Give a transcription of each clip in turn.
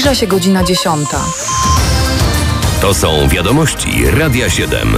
Zbliża się godzina 10. To są wiadomości Radia 7.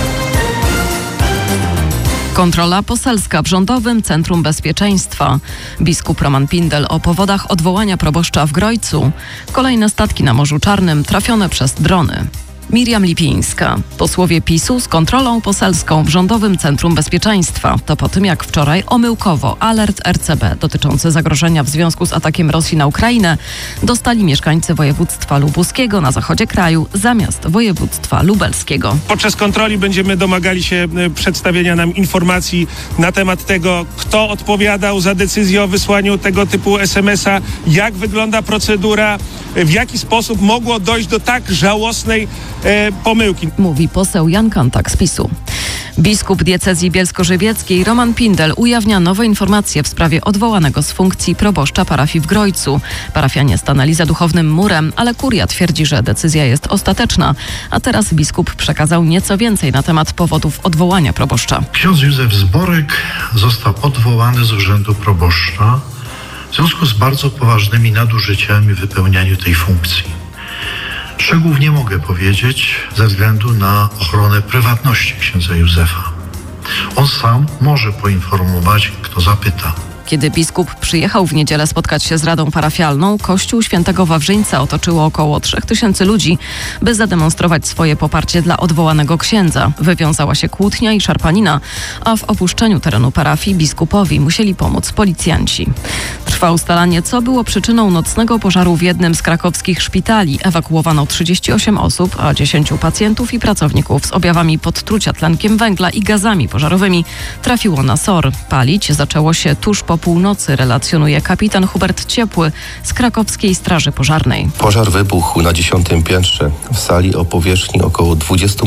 Kontrola poselska w Rządowym Centrum Bezpieczeństwa. Biskup Roman Pindel o powodach odwołania proboszcza w Grojcu. Kolejne statki na Morzu Czarnym trafione przez drony. Miriam Lipińska. Posłowie PiS-u z kontrolą poselską w Rządowym Centrum Bezpieczeństwa. To po tym, jak wczoraj omyłkowo alert RCB dotyczący zagrożenia w związku z atakiem Rosji na Ukrainę dostali mieszkańcy województwa lubuskiego na zachodzie kraju zamiast województwa lubelskiego. Podczas kontroli będziemy domagali się przedstawienia nam informacji na temat tego, kto odpowiadał za decyzję o wysłaniu tego typu SMS-a, jak wygląda procedura, w jaki sposób mogło dojść do tak żałosnej pomyłki. Mówi poseł Jan Kantak z PiS-u. Biskup diecezji bielsko-żywieckiej Roman Pindel ujawnia nowe informacje w sprawie odwołanego z funkcji proboszcza parafii w Grojcu. Parafianie stanęli za duchownym murem, ale kuria twierdzi, że decyzja jest ostateczna. A teraz biskup przekazał nieco więcej na temat powodów odwołania proboszcza. Ksiądz Józef Zborek został odwołany z urzędu proboszcza w związku z bardzo poważnymi nadużyciami w wypełnianiu tej funkcji. Szczegółów nie mogę powiedzieć ze względu na ochronę prywatności księdza Józefa. On sam może poinformować, kto zapyta. Kiedy biskup przyjechał w niedzielę spotkać się z Radą Parafialną, kościół Świętego Wawrzyńca otoczyło około 3000 ludzi, by zademonstrować swoje poparcie dla odwołanego księdza. Wywiązała się kłótnia i szarpanina, a w opuszczeniu terenu parafii biskupowi musieli pomóc policjanci. Trwa ustalanie, co było przyczyną nocnego pożaru w jednym z krakowskich szpitali. Ewakuowano 38 osób, a 10 pacjentów i pracowników z objawami podtrucia tlenkiem węgla i gazami pożarowymi trafiło na SOR. Palić zaczęło się tuż po północy, relacjonuje kapitan Hubert Ciepły z krakowskiej Straży Pożarnej. Pożar wybuchł na 10. piętrze w sali o powierzchni około 20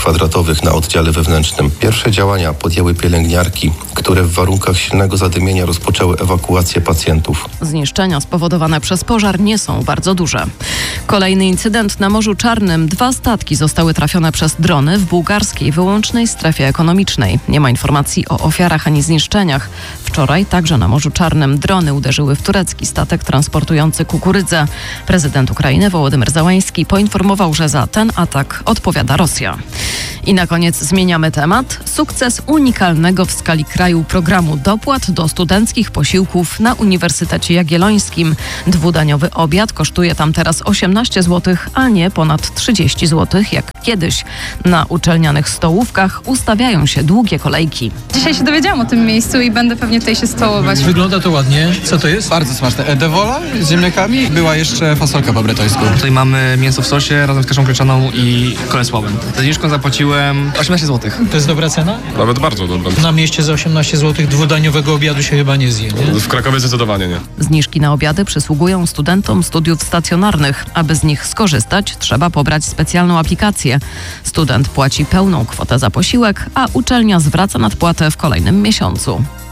m2 na oddziale wewnętrznym. Pierwsze działania podjęły pielęgniarki, które w warunkach silnego zadymienia rozpoczęły ewakuację pacjentów. Zniszczenia spowodowane przez pożar nie są bardzo duże. Kolejny incydent na Morzu Czarnym. 2 statki zostały trafione przez drony w bułgarskiej wyłącznej strefie ekonomicznej. Nie ma informacji o ofiarach ani zniszczeniach. Wczoraj także na Morzu Czarnym drony uderzyły w turecki statek transportujący kukurydzę. Prezydent Ukrainy Wołodymyr Zełański poinformował, że za ten atak odpowiada Rosja. I na koniec zmieniamy temat. Sukces unikalnego w skali kraju programu dopłat do studenckich posiłków na Uniwersytecie Jagiellońskim. 2-daniowy obiad kosztuje tam teraz 18 zł, a nie ponad 30 zł jak kiedyś. Na uczelnianych stołówkach ustawiają się długie kolejki. Dzisiaj się dowiedziałam o tym miejscu i będę pewnie tutaj się stołować. Wygląda to ładnie. Co to jest? Bardzo smaczne. Dewola z ziemniakami. Była jeszcze fasolka po bretońsku. Tutaj mamy mięso w sosie razem z kaszą gryczaną i kolesławem. Za zniżką zapłaciłem 18 zł. To jest dobra cena? Nawet bardzo dobra. Na mieście za 18 zł 2-daniowego obiadu się chyba nie zje, nie? W Krakowie zdecydowanie nie. Zniżki na obiady przysługują studentom studiów stacjonarnych. Aby z nich skorzystać, trzeba pobrać specjalną aplikację. Student płaci pełną kwotę za posiłek, a uczelnia zwraca nadpłatę w kolejnym miesiącu.